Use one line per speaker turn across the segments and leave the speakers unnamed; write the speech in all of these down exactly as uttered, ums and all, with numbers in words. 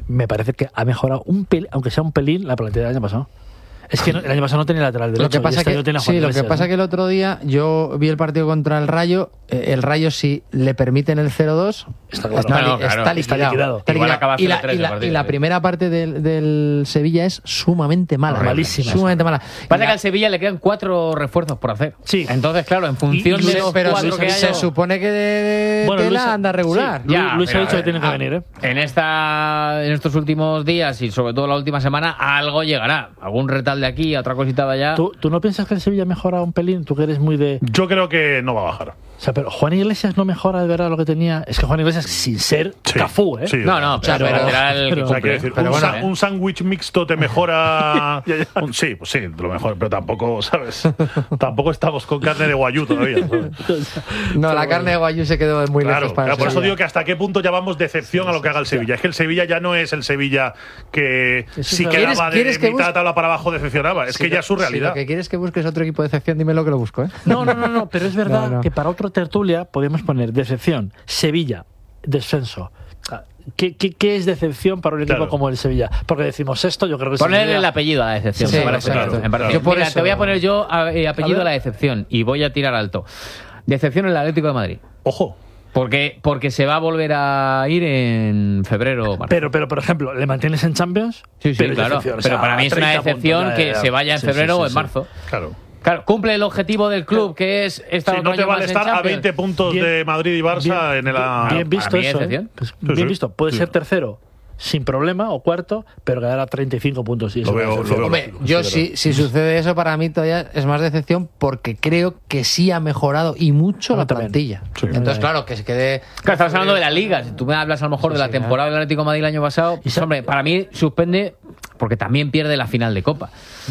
me parece que ha mejorado un pelín, aunque sea un pelín, la plantilla del año pasado. Es que no, el año pasado no tenía lateral derecho.
Lo que pasa
y este
que,
año tiene a Juan
sí, lo
Iglesias,
que pasa
¿no?
que el otro día yo vi el partido contra el Rayo. Eh, el Rayo, si le permiten el cero dos,
Está claro.
está,
No, no, claro.
está liquidado.
liquidado.
Está
Igual
liquidado.
acaba
Y, la,
cero tres
y, la,
el partido,
y la
sí.
primera parte del, del Sevilla es sumamente mala.
Horrible. Malísima.
Sumamente mala.
Pasa
Y
que al Sevilla le quedan cuatro refuerzos por hacer.
Sí.
Entonces, claro, en función
Y- y
de
Luis-
los
pero
cuatro
se,
que
se
haya...
supone que de
Bueno,
Tela
Luis-
anda regular.
sí.
Ya,
Luis ha
pero,
dicho que tiene que
ah,
venir, ¿eh?
En, esta, en estos últimos días y sobre todo la última semana, algo llegará. Algún retal de aquí, otra cosita de allá.
¿Tú, ¿Tú no piensas que el Sevilla mejora un pelín? Tú que eres muy de...
Yo creo que no va a bajar.
O sea, pero Juan Iglesias no mejora de verdad lo que tenía. Es que Juan Iglesias, sin ser
Sí.
Cafú, ¿eh?
Sí.
No, no,
sea,
pero,
pero-
lateral que
pero-
O sea,
cumple,
quiero decir,
pero
un,
bueno,
sa-
¿eh?
un sándwich mixto te mejora. un- sí, pues sí, lo mejor, pero tampoco, ¿sabes? Tampoco estamos con carne de guayú todavía. ¿sabes?
No, la carne de Guayú se quedó muy
Claro,
lejos para
claro,
el
por eso
Sevilla.
digo que hasta qué punto llamamos decepción a lo que haga el Sevilla. Es que el Sevilla ya no es el Sevilla que
Eso
si
es
quedaba
verdad.
de
¿Quieres que
mitad
busque-
de tabla para abajo decepcionaba. Es
Si
que ya
lo-
es su
Si
realidad.
lo que quieres que busques otro equipo de decepción, dime lo que lo busco, ¿eh?
No, no, no, no, pero es verdad
No, no.
que para otro tertulia podríamos poner decepción, Sevilla, descenso. ¿Qué, qué, qué es decepción para un equipo
Claro.
como el Sevilla? Porque decimos esto, yo creo que
Ponerle
Sevilla-
el apellido a la decepción.
Sí,
me parece
exacto.
claro, me parece.
Yo por
Mira,
eso-
te voy a poner yo a- eh,
A
apellido
ver.
a la decepción y voy a tirar alto. Decepción en el Atlético de Madrid.
Ojo.
Porque, porque se va a volver a ir en febrero o marzo.
Pero, pero, por ejemplo, ¿le mantienes en Champions?
Sí, sí,
Pero es
claro.
decepción, o
Pero
sea,
para mí es una
treinta
decepción
puntos, ya,
que
ya, ya.
se vaya en
Sí,
febrero
sí,
o
sí,
en
sí.
marzo.
Claro.
Claro, cumple el objetivo del club, que es estar
Si
otro
no te
año
vale
más en
estar a
Champions.
veinte puntos
Bien-
de Madrid y Barça
bien-
en el. a-
Bien visto
para mí
eso, ¿eh?
decepción.
Pues
Sí,
bien
sí.
visto. Puede
Sí.
ser tercero sin problema o cuarto, pero quedar a treinta y cinco puntos. Y
Lo
eso
veo-
es
lo
decepción.
veo
Hombre,
lógico,
yo
sí,
si, si sucede eso, para mí todavía es más decepción porque creo que sí ha mejorado y mucho
A mí
la
también.
plantilla.
Sí.
Entonces, claro, que se quede...
Claro, estamos hablando de la Liga. Si tú me hablas a lo mejor de la
sí,
temporada del Atlético de Madrid el año pasado, pues,
sa-
hombre, para mí suspende porque también pierde la final de Copa.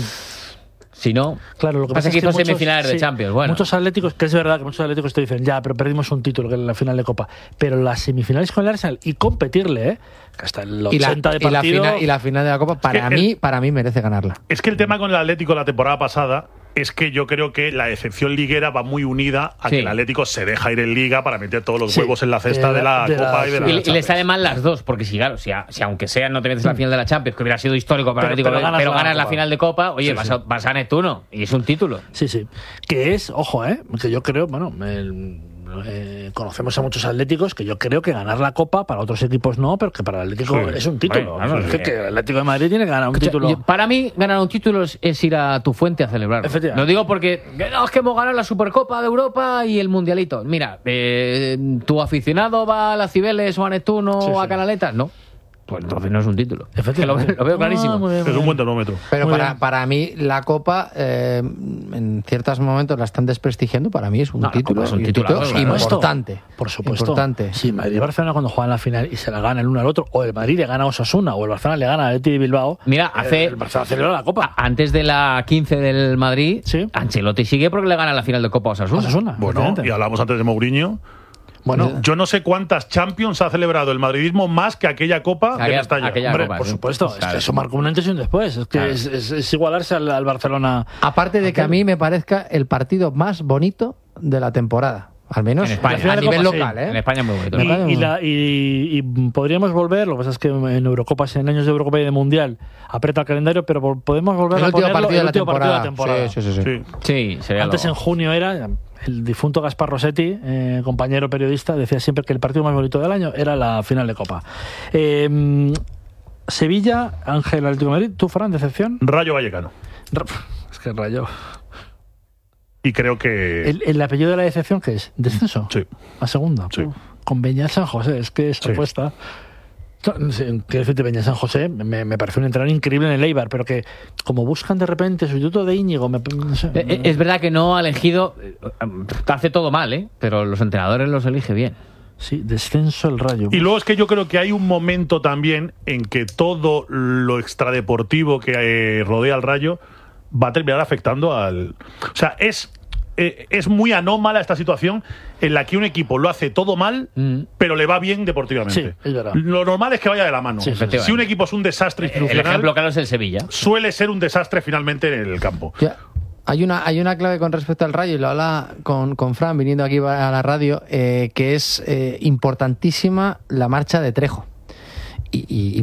Si no,
Claro, lo que
pasa
pasa
es que
es que
hizo
muchos-
semifinales de
sí,
Champions. Bueno,
Muchos atléticos, que es verdad que muchos atléticos te dicen, ya, pero perdimos un título que es la final de Copa. Pero las semifinales con el Arsenal y competirle, ¿eh? Que hasta el
Y la,
ochenta de
y la
partido.
final, y la final de la Copa, para
que
mí,
el-
para mí merece ganarla.
Es que el tema con el Atlético la temporada pasada es que yo creo que la decepción liguera va muy unida a
Sí.
que el Atlético se deja ir en Liga para meter todos los
Sí.
huevos en la cesta
De
de
la-
la,
de la-
Copa y de la
y, y le
Champions.
sale mal las dos, porque si, claro, si, a- si aunque sea no te metes la final de la Champions, que hubiera sido histórico para el
Pero-
Atlético,
pero
pero
ganas
ganas,
la
la
Copa.
final de Copa, oye,
Sí,
vas,
sí.
A, vas a Neptuno y es un título.
Sí, sí. Que es, ojo, ¿eh? Que yo creo, bueno, el- eh, conocemos a muchos atléticos que yo creo que ganar la Copa, para otros equipos no, pero que para el Atlético
Sí.
es un título.
Bueno, vamos,
Es que,
sí.
que el Atlético de Madrid tiene que ganar un título.
Yo- Para mí, ganar un título es, es ir a tu fuente a celebrar.
Efectivamente.
Lo digo porque que no, es que hemos ganado la Supercopa de Europa y el Mundialito. Mira, eh, ¿tu aficionado va a la Cibeles o a Neptuno
Sí,
o a
sí.
Canaletas? No. Pues entonces no es un título. Que lo,
Efectivamente.
lo veo clarísimo.
Ah, muy bien, muy
Es un
bien.
buen termómetro.
Pero
Muy
para,
bien.
para mí, la Copa, eh, en ciertos momentos la están desprestigiando. Para mí es un
No, la
título,
Copa es un
y un
titulazo,
título
claro.
importante.
Por supuesto.
Importante.
Sí, Madrid y Barcelona cuando juegan la final y se la gana el uno al otro, o el Madrid le gana a Osasuna, o el Barcelona le gana al Athletic de Bilbao.
Mira,
eh,
hace-
El Barcelona celebra la Copa.
Antes de la quince del Madrid,
Sí.
Ancelotti sigue porque le gana la final de Copa a Osasuna.
Osasuna.
Bueno,
efectivamente.
y hablamos antes de Mourinho.
Bueno,
Yo no sé cuántas Champions ha celebrado el madridismo más que aquella Copa de
Aquella-
Mestalla.
aquella-
hombre,
Copa,
por
sí.
supuesto. Es
Claro.
que eso marcó un antes y un después. Es que
Claro.
es, es- es igualarse al, al Barcelona.
Aparte de que a mí me parezca el partido más bonito de la temporada. Al menos
En España.
a
Final de
nivel
Copa, sí.
local, ¿eh?
En España es muy bonito.
Me
Y,
parece
y
muy-
la- y- y podríamos volver, lo que pasa es que en Eurocopas, en años de Eurocopa y de Mundial, aprieta el calendario, pero vol- podemos volver
El
a
último
ponerlo
partido de
el
la
último partido de
temporada.
la temporada.
Sí, sí, sí, sí.
Sí.
Sí, sería
Antes
lo-
en junio era el difunto Gaspar Rossetti, eh, compañero periodista, decía siempre que el partido más bonito del año era la final de Copa. Eh, Sevilla, Ángel Atlético de Madrid, ¿tú, Fran, decepción?
Rayo Vallecano.
Ra- Es que rayo.
Y creo que.
¿El, el apellido de la decepción qué es? ¿Descenso?
Sí.
A segunda.
Sí.
Uf, con Beñat San José, es que esa
Sí.
apuesta. No, sí, quiero decirte, Beñat San José me, me parece un entrenador increíble en el Eibar, pero que como buscan de repente sustituto de Íñigo, me, no sé,
Eh, eh, Es verdad que no ha elegido. eh, Hace todo mal, ¿eh? Pero los entrenadores los elige bien.
sí, descenso el Rayo.
Y luego es que yo creo que hay un momento también en que todo lo extradeportivo que eh, rodea al Rayo va a terminar afectando al. O sea, es, eh, es muy anómala esta situación en la que un equipo lo hace todo mal,
Mm.
pero le va bien deportivamente.
Sí, es verdad.
Lo normal es que vaya de la mano.
Sí,
efectivamente.
Si un equipo es un desastre
El
institucional,
ejemplo claro es el Sevilla.
suele ser un desastre finalmente en el campo.
Ya, Hay una, hay una clave con respecto al Rayo, y lo habla con, con Fran viniendo aquí a la radio, eh, que es eh, importantísima la marcha de Trejo. Y, y,